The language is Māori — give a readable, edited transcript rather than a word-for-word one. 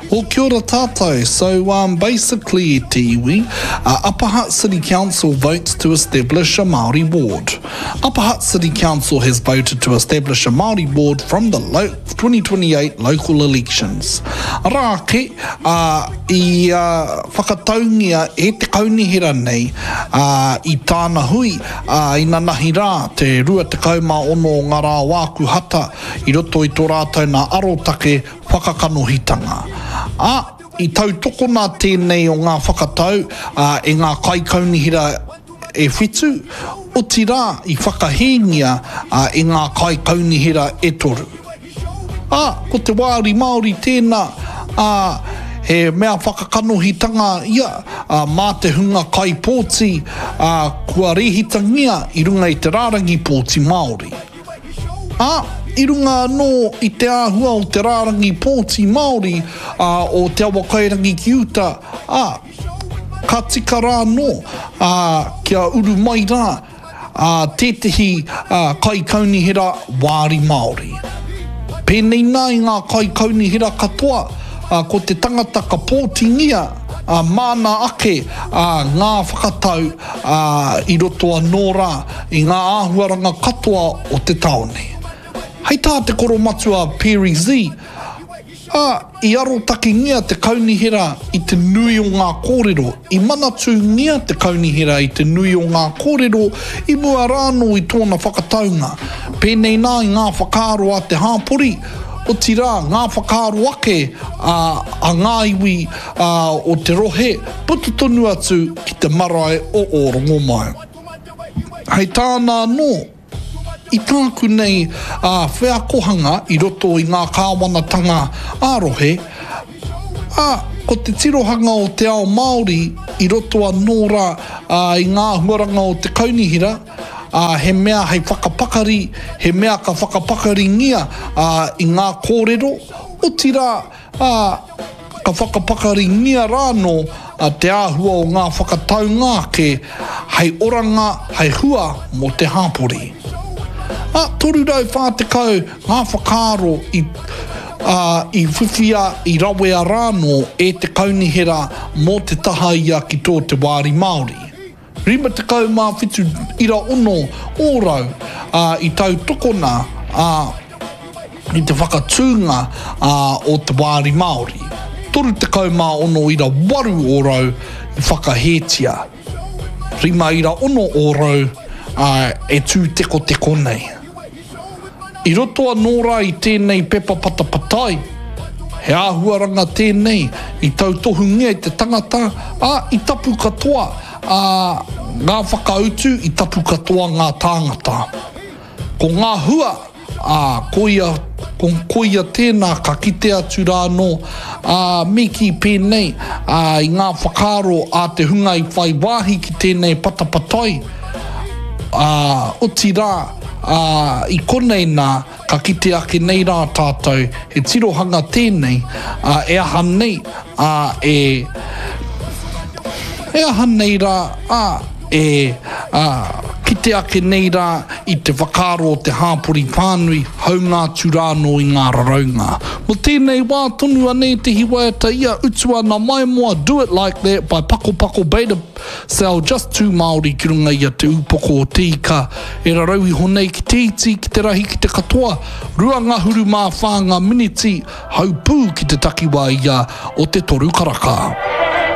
Well, kia ora tātou. So, basically, te iwi, Upper Hutt City Council votes to establish a Māori ward. Upper Hutt City Council has voted to establish a Māori ward from the 2028 local elections. Rāke, i whakataungia e te kaunihira nei i tāna hui, i nanahi rā te 26 ngā rā wāku hata i roto i tō rātou nā arotake whakakanohitanga. I tautokona tēnei o ngā whakatau e ngā kaikaunihira e whitu, o tira i whakahengia e ngā kaikaunihira e toru. Ko te wāri Māori tēnā, he mea whakakanohitanga ia, mā te hunga kai pōti, kua rehitangia i runga i te rārangi pōti Māori. I runga anō i te āhua o te rārangi pōti Māori o te awa kairangi ki uta, ka tika rā nō kia uru mai rā tētehi kai kaunihira wāri Māori. Pēnei nā i ngā kai kaunihira katoa, ko te tangata ka pōtingia, māna ake ngā whakatau i roto anō rā i ngā āhuaranga katoa o te taone. Hei tā te koro matua Perry Z, i arotaki ngia te kaunihira i te nui o ngā kōrero, i manatu ngia te kaunihira i te nui o ngā kōrero, i mua rāno i tōna whakataunga. Pēnei nā i ngā whakaaro a te hāpori, o tira ngā whakaaro ake a ngā iwi o te rohe, putu tonu atu ki te marae o Orongo mai. Hei tāna nō, i tāku nei whea kohanga i roto i ngā kāwanatanga ārohe, ko te tirohanga o te ao Māori i roto anō rā i ngā huaranga o te kaunihira, he mea hei whakapakari, he mea ka whakapakari ngia i ngā kōrero, o tira ka whakapakari ngia rāno te āhua o ngā whakatau ngāke, hei oranga, hei hua mo te hāpori. Toru rau whātekau ngā whakaaro i whiwhia i rawea rāno e te kaunihira mō te taha ia ki tō te wāri Māori. Rima te kau mā whitu ira ono ōrau i tau tokona i te whakatūnga o te wāri Māori. Toru te kau mā ono ira waru ōrau i whakahetia. Rima ira ono ōrau e tū teko nei. I roto anō rā i tēnei pepa patapatai, he āhuaranga tēnei i tautohu ngia i te tangata, i tapu katoa ngā whakautu, i tapu katoa ngā tāngata. Ko ngā hua, ko koia tēnā ka kite atu rāno, miki pēnei i ngā whakaaro a te hunga i whai wāhi ki tēnei patapatai, o tira, i konei nā, ka kite ake nei rā tātou, he tirohanga tēnei, e aha nei, e aha nei rā, kite ake nei rā i te whakaaro o te hāpori pānui, haunga tūrāno i ngā raraunga. Mo tēnei wā tonu anei te hiwaeta ia utua nā mai moa Do It Like That by Pako Pako Beta Cell Just 2 Māori ki runga ia te upoko o tika. E rarauhi honei ki te iti, ki te rahi, ki te katoa, rua ngahuru mā whānga miniti, haupū ki te takiwā ia o te toru karaka.